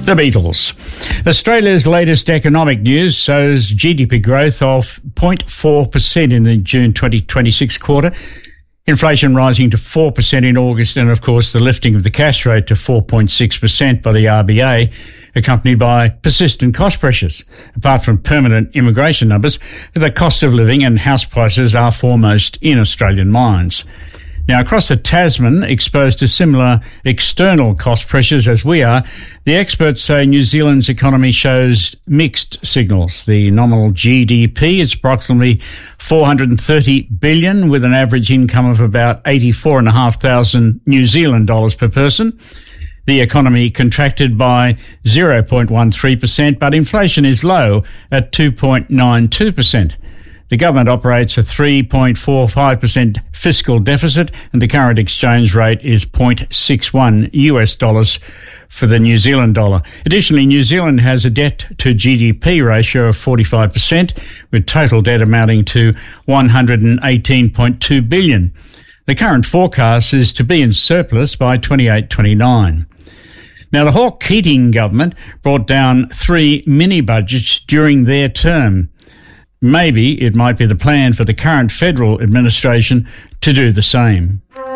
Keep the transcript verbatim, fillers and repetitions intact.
The Beatles. Australia's latest economic news shows G D P growth of zero point four percent in the June twenty twenty-six quarter, inflation rising to four percent in August, and of course the lifting of the cash rate to four point six percent by the R B A, accompanied by persistent cost pressures. Apart from permanent immigration numbers, the cost of living and house prices are foremost in Australian minds. Now, across the Tasman, exposed to similar external cost pressures as we are, the experts say New Zealand's economy shows mixed signals. The nominal G D P is approximately four hundred thirty billion dollars, with an average income of about eighty-four thousand five hundred New Zealand dollars per person. The economy contracted by zero point one three percent, but inflation is low at two point nine two percent. The government operates a three point four five percent fiscal deficit, and the current exchange rate is zero point six one U S dollars for the New Zealand dollar. Additionally, New Zealand has a debt to G D P ratio of forty-five percent, with total debt amounting to one hundred eighteen point two billion dollars. The current forecast is to be in surplus by twenty-eight twenty-nine. Now, the Hawke-Keating government brought down three mini-budgets during their term. Maybe it might be the plan for the current federal administration to do the same.